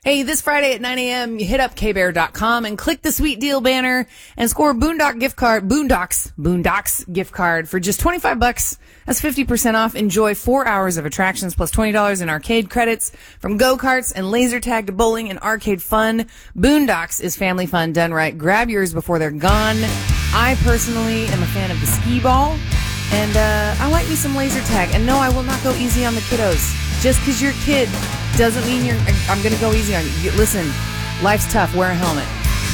Hey, this Friday at 9 a.m., you hit up kbear.com and click the sweet deal banner and score a Boondocks gift card for just $25. That's 50% off. Enjoy 4 hours of attractions plus $20 in arcade credits from go-karts and laser tag to bowling and arcade fun. Boondocks is family fun done right. Grab yours before they're gone. I personally am a fan of the skee ball, and I like me some laser tag. And no, I will not go easy on the kiddos. Just because you're a kid doesn't mean I'm going to go easy on you. Listen, life's tough. Wear a helmet.